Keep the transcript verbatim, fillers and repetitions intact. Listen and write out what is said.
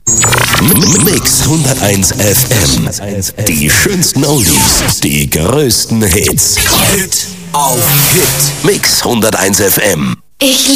Mix hunderteins F M. Die schönsten Oldies, die größten Hits. Hit auf Hit. Mix hunderteins F M. Ich